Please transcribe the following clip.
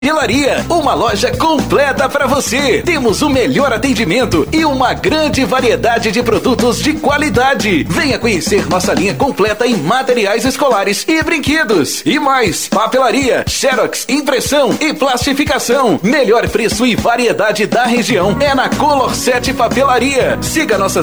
Papelaria, uma loja completa para você. Temos o melhor atendimento e uma grande variedade de produtos de qualidade. Venha conhecer nossa linha completa em materiais escolares e brinquedos. E mais, papelaria, xerox, impressão e plastificação. Melhor preço e variedade da região é na Color 7 Papelaria. Siga nossas